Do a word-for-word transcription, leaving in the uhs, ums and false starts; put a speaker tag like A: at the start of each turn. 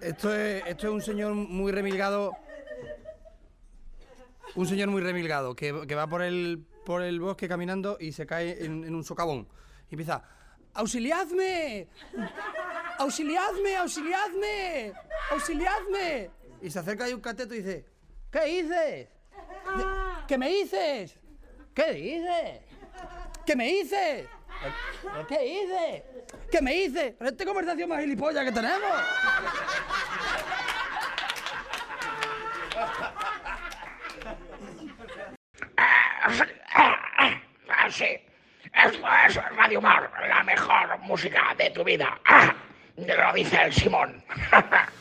A: Esto es, esto es un señor muy remilgado. Un señor muy remilgado que, que va por el, por el bosque caminando y se cae en, en un socavón. Y empieza: ¡auxiliadme! ¡Auxiliadme! ¡Auxiliadme! ¡Auxiliadme! Y se acerca ahí un cateto y dice: ¿qué dices? ¿Qué me dices? ¿Qué dices? ¿Qué me dices? ¿Qué dices? ¿Qué me dices? Pero esta conversación más gilipollas que tenemos.
B: Ah, sí. Esto es Radio Mar, la mejor música de tu vida. Ah, lo dice el Simón.